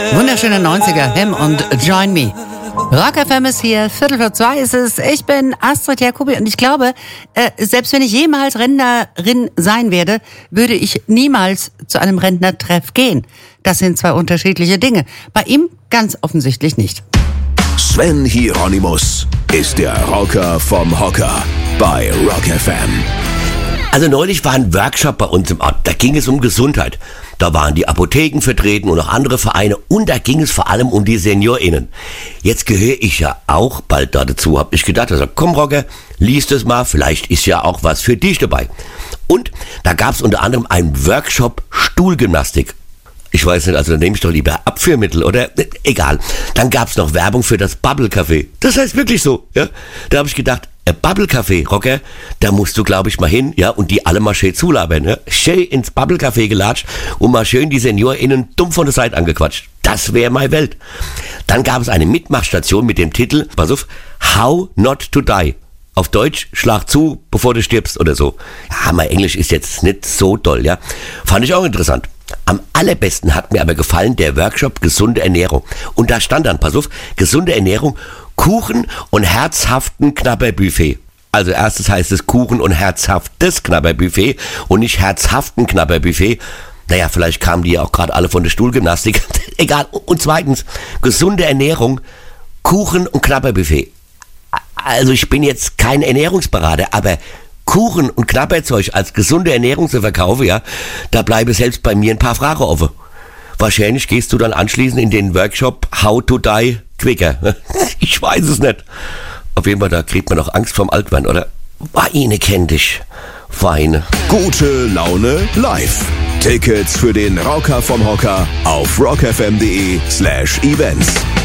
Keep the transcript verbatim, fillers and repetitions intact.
Wunderschöne neunziger, Him und Join Me. Rock F M ist hier, Viertel vor zwei ist es. Ich bin Astrid Jacobi und ich glaube, äh, selbst wenn ich jemals Rentnerin sein werde, würde ich niemals zu einem Rentnertreff gehen. Das sind zwei unterschiedliche Dinge. Bei ihm ganz offensichtlich nicht. Sven Hieronymus ist der Rocker vom Hocker bei Rock F M. Also neulich war ein Workshop bei uns im Ort, da ging es um Gesundheit. Da waren die Apotheken vertreten und auch andere Vereine und da ging es vor allem um die SeniorInnen. Jetzt gehöre ich ja auch bald da dazu, hab ich gedacht, also komm Rocker, lies das mal, vielleicht ist ja auch was für dich dabei. Und da gab es unter anderem einen Workshop Stuhlgymnastik. Ich weiß nicht, also dann nehme ich doch lieber Abführmittel, oder? Egal. Dann gab's noch Werbung für das Bubble Café. Das heißt wirklich so, ja? Da habe ich gedacht, ein Bubble Café, Rocker, da musst du, glaube ich, mal hin, ja? Und die alle mal schön zulabern, ja? Schön ins Bubble Café gelatscht und mal schön die SeniorInnen dumm von der Seite angequatscht. Das wäre meine Welt. Dann gab es eine Mitmachstation mit dem Titel, pass auf, How Not to Die. Auf Deutsch, schlag zu, bevor du stirbst oder so. Ja, mein Englisch ist jetzt nicht so toll, ja? Fand ich auch interessant. Am allerbesten hat mir aber gefallen der Workshop Gesunde Ernährung. Und da stand dann, pass auf, gesunde Ernährung, Kuchen und herzhaften Knabberbuffet. Also erstes heißt es Kuchen und herzhaftes Knabberbuffet und nicht herzhaften Knabberbuffet. Naja, vielleicht kamen die ja auch gerade alle von der Stuhlgymnastik. Egal. Und zweitens, gesunde Ernährung, Kuchen und Knabberbuffet. Also ich bin jetzt kein Ernährungsberater, aber Kuchen und Knabberzeug als gesunde Ernährung zu verkaufen, ja, da bleiben selbst bei mir ein paar Fragen offen. Wahrscheinlich gehst du dann anschließend in den Workshop How to Die Quicker. Ich weiß es nicht. Auf jeden Fall, da kriegt man doch Angst vorm Altwerden, oder? Weine kenn dich. Weine. Gute Laune live. Tickets für den Rocker vom Hocker auf rockfm.de slash events.